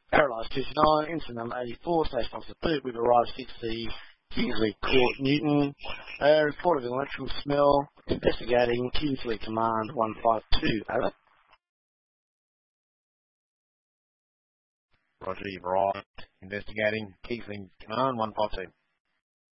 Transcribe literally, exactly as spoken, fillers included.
Paradise two two nine, incident number eighty-four, station officer Booth, we've arrived six C, Kingsley Court, Newton. Uh, report of an electrical smell, investigating Kingsley Command one five two, over. Roger, you've arrived. Investigating Kingsley Command one five two.